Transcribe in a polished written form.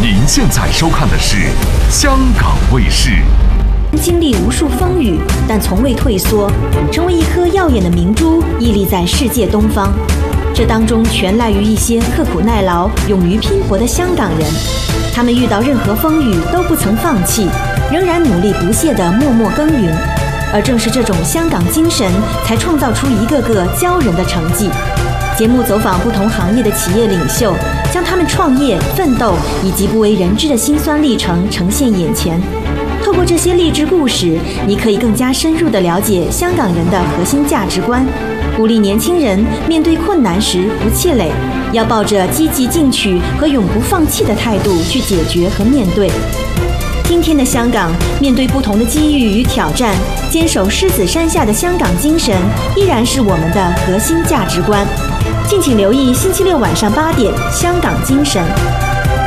您现在收看的是香港卫视。 经历无数风雨，但从未退缩，成为一颗耀眼的明珠，屹立在世界东方。这当中全赖于一些刻苦耐劳、勇于拼搏的香港人。他们遇到任何风雨都不曾放弃，仍然努力不懈地默默耕耘。而正是这种香港精神，才创造出一个个骄人的成绩。节目走访不同行业的企业领袖，将他们创业、奋斗以及不为人知的辛酸历程呈现眼前。透过这些励志故事，你可以更加深入地了解香港人的核心价值观，鼓励年轻人面对困难时不气馁，要抱着积极进取和永不放弃的态度去解决和面对。今天的香港，面对不同的机遇与挑战，坚守狮子山下的香港精神依然是我们的核心价值观。敬请留意星期六晚上8点《香港精神》。